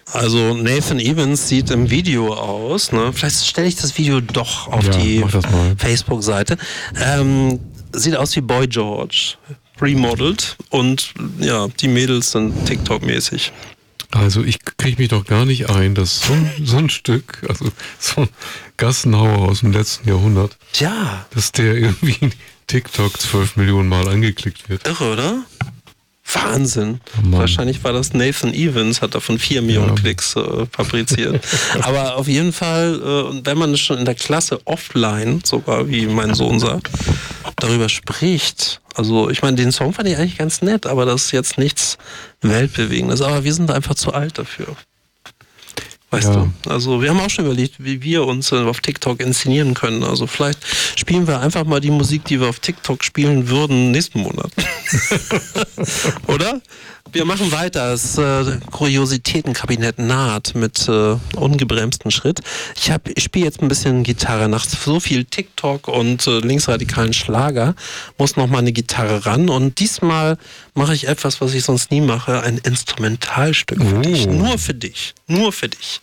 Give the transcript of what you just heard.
Also Nathan Evans sieht im Video aus, ne? Vielleicht stelle ich das Video doch auf die Facebook-Seite. Sieht aus wie Boy George, remodelt, und ja, die Mädels sind TikTok-mäßig. Also ich kriege mich doch gar nicht ein, dass so ein Stück, also so ein Gassenhauer aus dem letzten Jahrhundert, ja, dass der irgendwie in TikTok 12 Millionen Mal angeklickt wird. Irre, oder? Wahnsinn. Wahrscheinlich war das Nathan Evans, hat davon 4 Millionen Klicks fabriziert. Aber auf jeden Fall, wenn man schon in der Klasse offline, sogar wie mein Sohn sagt, darüber spricht. Also ich meine, den Song fand ich eigentlich ganz nett, aber das ist jetzt nichts Weltbewegendes. Aber wir sind einfach zu alt dafür. Weißt du? Also wir haben auch schon überlegt, wie wir uns auf TikTok inszenieren können. Also vielleicht spielen wir einfach mal die Musik, die wir auf TikTok spielen würden, nächsten Monat. Oder? Wir machen weiter. Das Kuriositätenkabinett naht mit ungebremsten Schritt. Ich spiele jetzt ein bisschen Gitarre. Nach so viel TikTok und linksradikalen Schlager muss noch mal eine Gitarre ran. Und diesmal mache ich etwas, was ich sonst nie mache. Ein Instrumentalstück für dich. Nur für dich. Nur für dich.